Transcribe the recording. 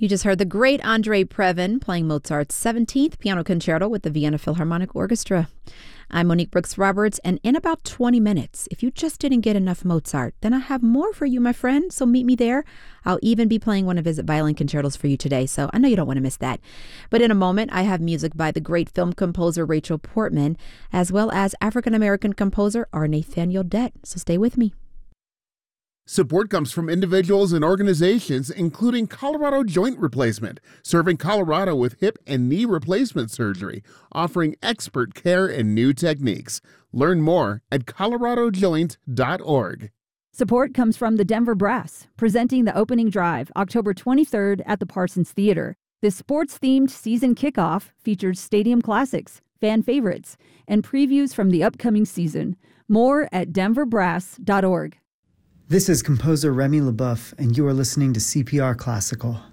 You just heard the great Andre Previn playing Mozart's 17th Piano Concerto with the Vienna Philharmonic Orchestra. I'm Monique Brooks Roberts, and in about 20 minutes, if you just didn't get enough Mozart, then I have more for you, my friend, so meet me there. I'll even be playing one of his violin concertos for you today, so I know you don't want to miss that. But in a moment, I have music by the great film composer Rachel Portman, as well as African-American composer R. Nathaniel Dett, so stay with me. Support comes from individuals and organizations, including Colorado Joint Replacement, serving Colorado with hip and knee replacement surgery, offering expert care and new techniques. Learn more at coloradojoint.org. Support comes from the Denver Brass, presenting the opening drive October 23rd at the Parsons Theater. This sports-themed season kickoff features stadium classics, fan favorites, and previews from the upcoming season. More at denverbrass.org. This is composer Remy LeBoeuf, and you are listening to CPR Classical.